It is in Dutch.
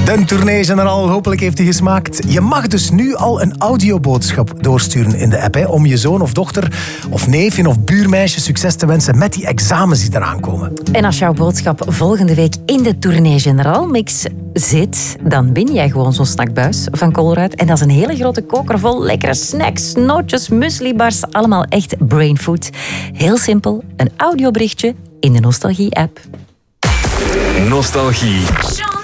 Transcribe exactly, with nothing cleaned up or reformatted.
De tournee-generaal, hopelijk heeft hij gesmaakt. Je mag dus nu al een audioboodschap doorsturen in de app, hè, om je zoon of dochter of neefje of buurmeisje succes te wensen met die examens die eraan komen. En als jouw boodschap volgende week in de tournee-generaal mix zit, dan win jij gewoon zo'n snackbuis van Colruyt. En dat is een hele grote koker vol lekkere snacks, nootjes, muslibars, allemaal echt brainfood. Heel simpel, een audioberichtje in de Nostalgie-app. Nostalgie.